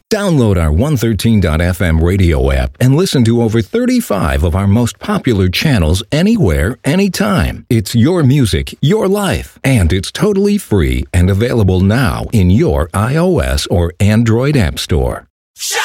Download our 113.fm radio app and listen to over 35 of our most popular channels anywhere, anytime. It's your music, your life, and it's totally free and available now in your iOS or Android app store. Shut